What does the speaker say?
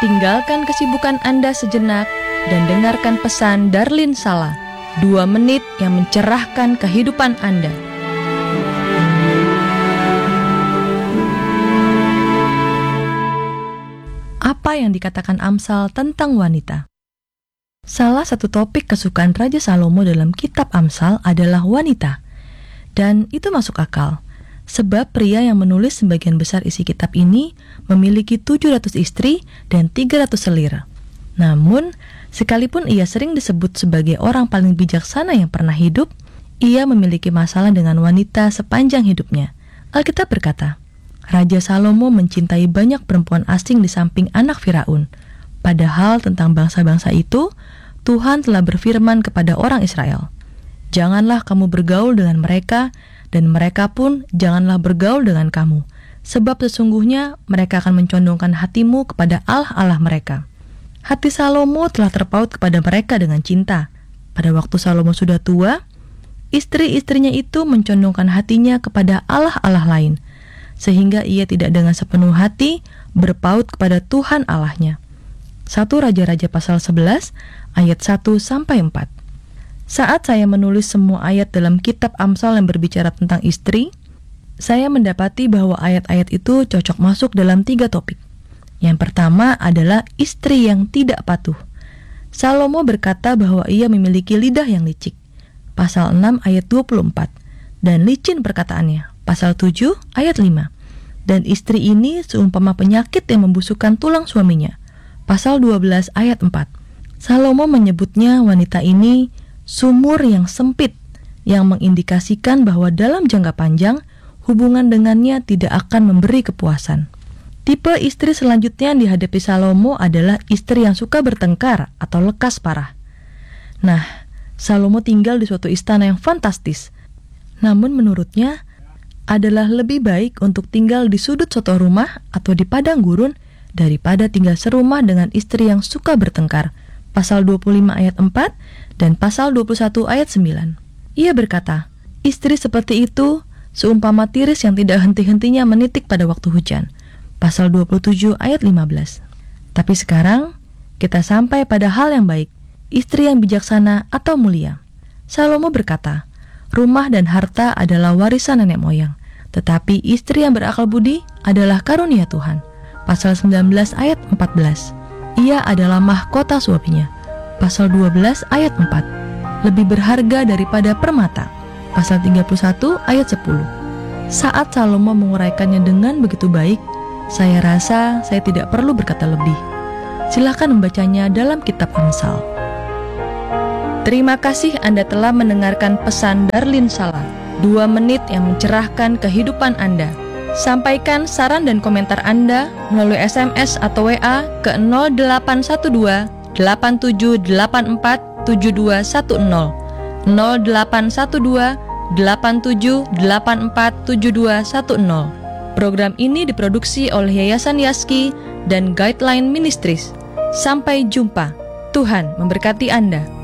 Tinggalkan kesibukan Anda sejenak dan dengarkan pesan Darlin Sala, 2 menit yang mencerahkan kehidupan Anda. Apa yang dikatakan Amsal tentang wanita? Salah satu topik kesukaan Raja Salomo dalam kitab Amsal adalah wanita. Dan itu masuk akal, sebab pria yang menulis sebagian besar isi kitab ini memiliki 700 istri dan 300 selir. Namun, sekalipun ia sering disebut sebagai orang paling bijaksana yang pernah hidup, ia memiliki masalah dengan wanita sepanjang hidupnya. Alkitab berkata, Raja Salomo mencintai banyak perempuan asing di samping anak Firaun. Padahal tentang bangsa-bangsa itu, Tuhan telah berfirman kepada orang Israel, "Janganlah kamu bergaul dengan mereka, dan mereka pun janganlah bergaul dengan kamu, sebab sesungguhnya mereka akan mencondongkan hatimu kepada allah-allah mereka." Hati Salomo telah terpaut kepada mereka dengan cinta. Pada waktu Salomo sudah tua, istri-istrinya itu mencondongkan hatinya kepada allah-allah lain, sehingga ia tidak dengan sepenuh hati berpaut kepada Tuhan Allahnya. 1 Raja-Raja pasal 11 ayat 1-4. Saat saya menulis semua ayat dalam kitab Amsal yang berbicara tentang istri, saya mendapati bahwa ayat-ayat itu cocok masuk dalam 3 topik. Yang pertama adalah istri yang tidak patuh. Salomo berkata bahwa ia memiliki lidah yang licik. Pasal 6 ayat 24. Dan licin perkataannya. Pasal 7 ayat 5. Dan istri ini seumpama penyakit yang membusukkan tulang suaminya. Pasal 12 ayat 4. Salomo menyebutnya wanita ini sumur yang sempit, yang mengindikasikan bahwa dalam jangka panjang, hubungan dengannya tidak akan memberi kepuasan. Tipe istri selanjutnya yang dihadapi Salomo adalah istri yang suka bertengkar atau lekas parah. Nah, Salomo tinggal di suatu istana yang fantastis. Namun menurutnya, adalah lebih baik untuk tinggal di sudut suatu rumah atau di padang gurun daripada tinggal serumah dengan istri yang suka bertengkar. Pasal 25 ayat 4 dan pasal 21 ayat 9. Ia berkata, istri seperti itu seumpama tiris yang tidak henti-hentinya menitik pada waktu hujan. Pasal 27 ayat 15. Tapi sekarang kita sampai pada hal yang baik, istri yang bijaksana atau mulia. Salomo berkata, rumah dan harta adalah warisan nenek moyang, tetapi istri yang berakal budi adalah karunia Tuhan. Pasal 19 ayat 14. Ia adalah mahkota suaminya. Pasal 12 ayat 4. Lebih berharga daripada permata. Pasal 31 ayat 10. Saat Salomo menguraikannya dengan begitu baik, saya rasa saya tidak perlu berkata lebih. Silakan membacanya dalam kitab Amsal. Terima kasih Anda telah mendengarkan pesan Darlin Sala, 2 menit yang mencerahkan kehidupan Anda. Sampaikan saran dan komentar Anda melalui SMS atau WA ke 0812 8784 7210, 0812 8784 7210. Program ini diproduksi oleh Yayasan Yaski dan Guideline Ministries. Sampai jumpa. Tuhan memberkati Anda.